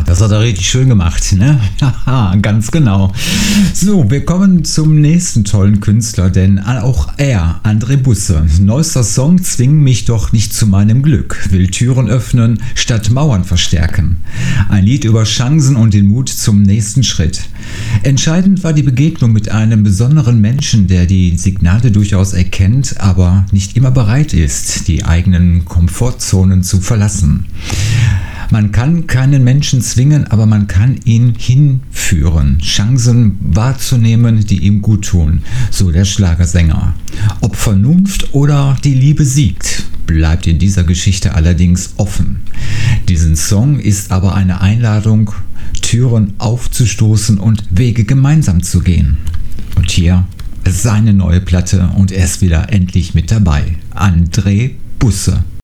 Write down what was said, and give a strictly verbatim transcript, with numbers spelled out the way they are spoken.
das hat er richtig schön gemacht, ne? Haha, ganz genau. So, wir kommen zum nächsten tollen Künstler, denn auch er, André Busse. Neuester Song, Zwing mich doch nicht zu meinem Glück. Will Türen öffnen, statt Mauern verstärken. Ein Lied über Chancen und den Mut zum nächsten Schritt. Entscheidend war die Begegnung mit einem besonderen Menschen, der die Signale durchaus erkennt, aber nicht immer bereit ist, die eigenen Komfortzonen zu verlassen. Man kann keinen Menschen zwingen, aber man kann ihn hinführen, Chancen wahrzunehmen, die ihm gut tun, so der Schlagersänger. Ob Vernunft oder die Liebe siegt, bleibt in dieser Geschichte allerdings offen. Diesen Song ist aber eine Einladung, Türen aufzustoßen und Wege gemeinsam zu gehen. Und hier seine neue Platte und er ist wieder endlich mit dabei. André Busse.